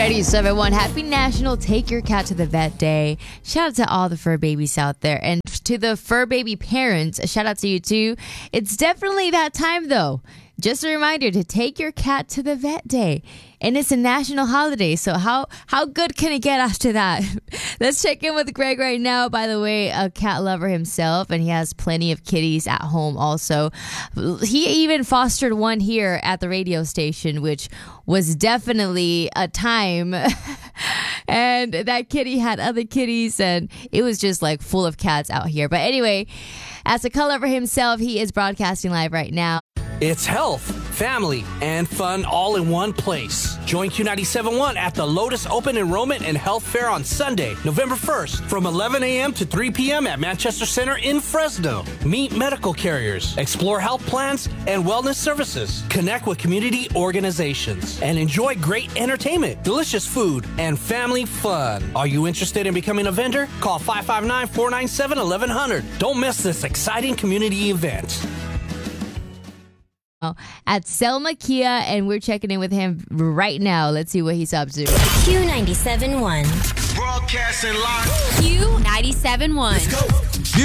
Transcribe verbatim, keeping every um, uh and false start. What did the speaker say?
ninety-seven point one. Happy National Take Your Cat to the Vet Day. Shout out to all the fur babies out there. And to the fur baby parents, a shout out to you too. It's definitely that time though. Just a reminder to take your cat to the vet day. And it's a national holiday, so how how good can it get after that? Let's check in with Greg right now. By the way, a cat lover himself, and he has plenty of kitties at home also. He even fostered one here at the radio station, which was definitely a time. And that kitty had other kitties, and it was just like full of cats out here. But anyway, as a cat lover himself, he is broadcasting live right now. It's health, family, and fun all in one place. Join Q ninety-seven point one at the Lotus Open Enrollment and Health Fair on Sunday, November first, from eleven a.m. to three p.m. at Manchester Center in Fresno. Meet medical carriers, explore health plans and wellness services, connect with community organizations, and enjoy great entertainment, delicious food, and family fun. Are you interested in becoming a vendor? Call five five nine, four nine seven, one one zero zero. Don't miss this exciting community event. At Selma Kia, and we're checking in with him right now. Let's see what he's up to. Q ninety-seven point one. Broadcasting live. Q ninety-seven point one. Let's go.